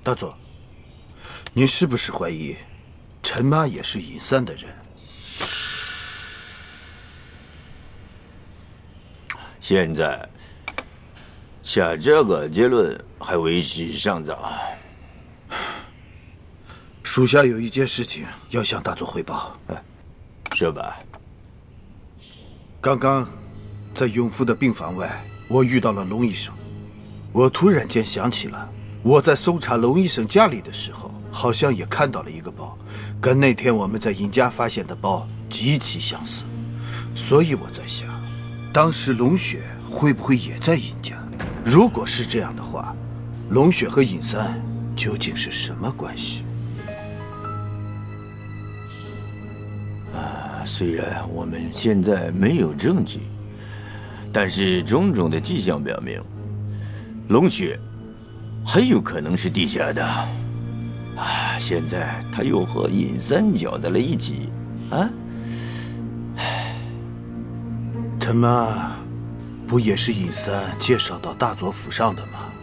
大佐，您是不是怀疑陈妈也是尹三的人？ 现在下这个结论还为时尚早。 属下有一件事情要向大佐汇报。 说吧。 刚刚在永福的病房外，我遇到了龙医生。我突然间想起了，我在搜查龙医生家里的时候，好像也看到了一个包，跟那天我们在尹家发现的包极其相似。所以我在想，当时龙雪会不会也在尹家？如果是这样的话，龙雪和尹三究竟是什么关系？ 虽然我们现在没有证据，但是种种的迹象表明，龙雪很有可能是地下的。现在他又和尹三搅在了一起， 陈妈不也是尹三介绍到大佐府上的吗？